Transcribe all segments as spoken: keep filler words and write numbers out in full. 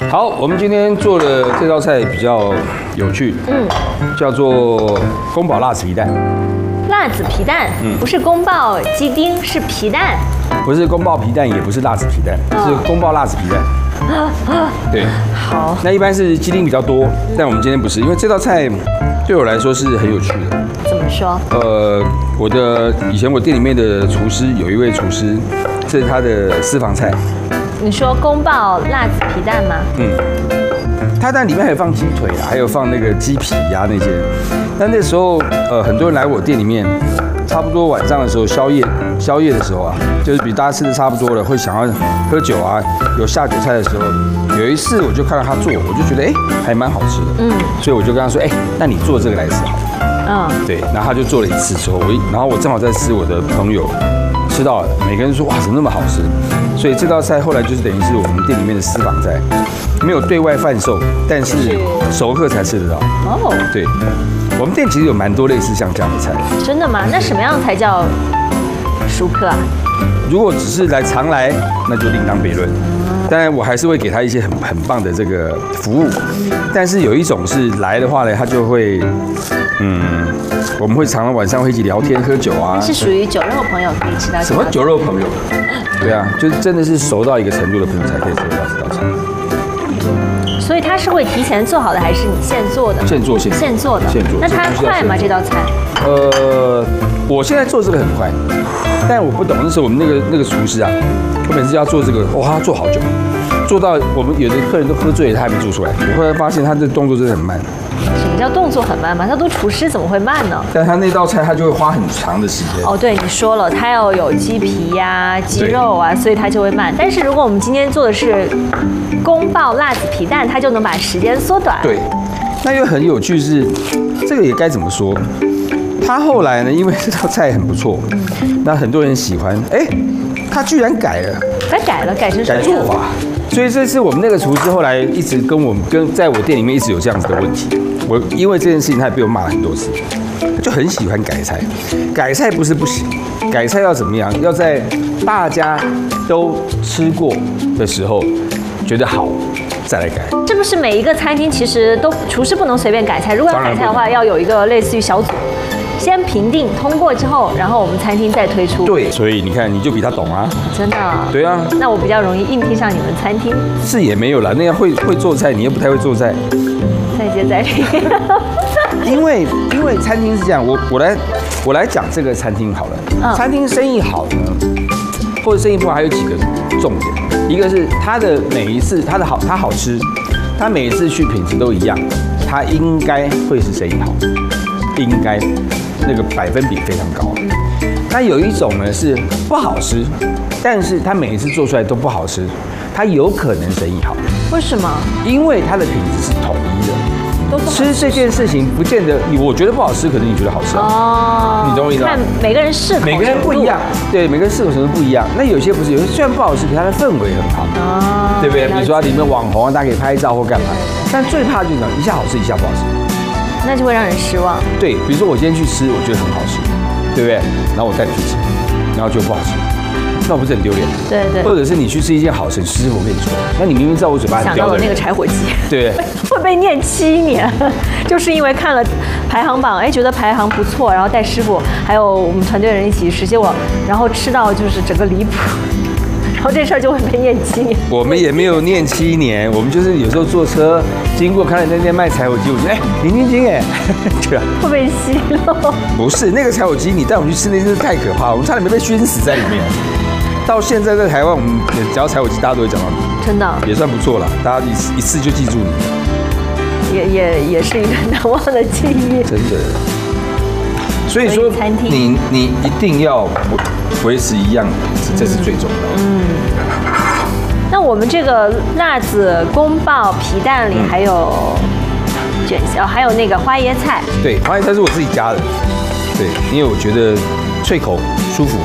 好，我们今天做的这道菜比较有趣，嗯，叫做宫保辣子皮蛋。 辣子皮蛋，嗯，不是宫爆鸡丁，是皮蛋。 不是宫爆皮蛋，也不是辣子皮蛋，哦、是宫爆辣子皮蛋。啊啊，对， 好。 那一般是鸡丁比较多，但我们今天不是，因为这道菜对我来说是很有趣的。 怎么说？ 呃，我的以前我店里面的厨师有一位厨师，这是他的私房菜。 你说宫爆辣子皮蛋吗？嗯， 它但里面还有放鸡腿啊，还有放那个鸡皮呀、啊、那些。但那时候，呃，很多人来我店里面，差不多晚上的时候，宵夜宵夜的时候啊，就是比大家吃的差不多了，会想要喝酒啊，有下酒菜的时候，有一次我就看到他做，我就觉得哎，还蛮好吃的。嗯，所以我就跟他说，哎，那你做这个来吃好了。嗯，对，然后他就做了一次之后，我一，然后我正好在吃我的朋友。吃到了，每个人说哇，怎么那么好吃？所以这道菜后来就是等于是我们店里面的私房菜，没有对外贩售，但是熟客才吃得到。哦，对，我们店其实有蛮多类似像这样的菜。 真的吗？那什么样才叫熟客啊？ 如果只是来常来，那就另当别论。当然，我还是会给他一些很很棒的这个服务。但是有一种是来的话呢，他就会，嗯，我们会常常晚上会一起聊天喝酒啊。 是属于酒肉朋友可以吃到。 什么酒肉朋友？对啊，就是真的是熟到一个程度的朋友才可以吃到这道菜。 所以它是会提前做好的，还是你现做的？ 现做现现做的。 现做。 那它快吗？这道菜？ 呃，我现在做这个很快，但我不懂那时候我们那个那个厨师啊，我每次要做这个，哇，他做好久，做到我们有的客人都喝醉了，他还没做出来。我后来发现他这动作真的很慢。 什么叫动作很慢嘛？他都厨师怎么会慢呢？ 但他那道菜他就会花很长的时间。 哦，对，你说了，他要有鸡皮呀、啊、鸡肉啊，所以他就会慢。但是如果我们今天做的是宫爆辣子皮蛋，它就能把时间缩短。 对，那又很有趣是，这个也该怎么说？他后来呢，因为这道菜很不错，那很多人喜欢，哎，他居然改了， 他改了，改成什么改做法。所以这次我们那个厨师后来一直跟我们跟在我店里面一直有这样子的问题。我因为这件事情，他也被我骂了很多次，就很喜欢改菜。改菜不是不行，改菜要怎么样？要在大家都吃过的时候觉得好，再来改。 这不是每一个餐厅其实都厨师不能随便改菜，如果要改菜的话，要有一个类似于小组。先评定通过之后，然后我们餐厅再推出。 对，所以你看，你就比他懂啊。 真的。 对啊。 那我比较容易应聘上你们餐厅。 是也没有啦，那样会会做菜，你又不太会做菜。 再接再厉。 因为因为餐厅是这样，我我来我来讲这个餐厅好了。嗯。餐厅生意好呢，或者生意不好，还有几个重点。一个是它的每一次它的好，它好吃，它每一次去品质都一样，它应该会是生意好，应该。那个百分比非常高。那有一种呢是不好吃，但是它每一次做出来都不好吃，它有可能生意好。 为什么？ 因为它的品质是统一的。都不好吃这件事情不见得，我觉得不好吃，可能你觉得好吃哦。你懂我意思吗？ 看每个人适口， 每个人不一样，对，每个人适口程度不一样。那有些不是，有些虽然不好吃，可它的氛围很好，哦，对不对？比如说它里面网红啊，大家可以拍照或干嘛。但最怕就是一下好吃，一下不好吃。 那就会让人失望。 对，比如说我今天去吃，我觉得很好吃，对不对？然后我带你去吃，然后就不好吃，那我不是很丢脸？ 对对。或者是你去吃一件好吃，师傅我跟你说，那你明明知道我嘴巴很刁的人。 想到我那个柴火鸡， 对， 会被念七年，就是因为看了排行榜，哎，觉得排行不错，然后带师傅还有我们团队人一起吃，结果然后吃到就是整个离谱。然后这事儿就会被念七年。 我们也没有念七年，我们就是有时候坐车经过，看到那店卖柴火鸡，我觉得哎，林晶晶哎，对啊， 会被吸了。 不是那个柴火鸡，你带我们去吃那真是太可怕了，我们差点没被熏死在里面。到现在在台湾，我们只要柴火鸡，大家都会讲到你，真的也算不错了，大家一次一次就记住你， 也也也是一个难忘的记忆， 真的。所以说，你你一定要维持一样，这是最重要的。嗯。 那我们这个辣子宫爆皮蛋里还有卷心，还有那个花椰菜。 对，花椰菜是我自己加的。对，因为我觉得脆口舒服。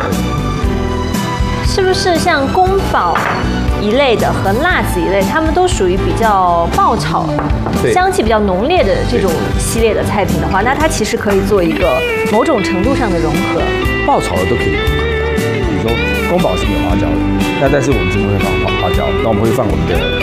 是不是像宫保一类的和辣子一类，它们都属于比较爆炒、香气比较浓烈的这种系列的菜品的话，那它其实可以做一个某种程度上的融合。 爆炒的都可以融合，比如说宫保是没有花椒的，那但是我们这边会放花椒，那我们会放我们的